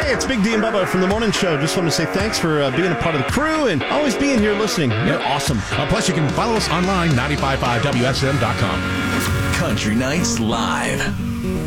Hey, it's Big D and Bubba from The Morning Show. Just want to say thanks for being a part of the crew and always being here listening. You're awesome. Plus, you can follow us online, 955WSM.com. Country Nights Live.